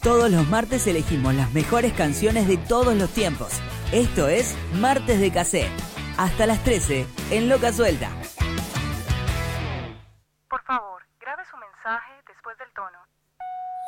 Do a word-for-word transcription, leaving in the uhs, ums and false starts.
Todos los martes elegimos las mejores canciones de todos los tiempos. Esto es Martes de Cassette. Hasta las trece en Loca Suelta. Por favor, grabe su mensaje después del tono.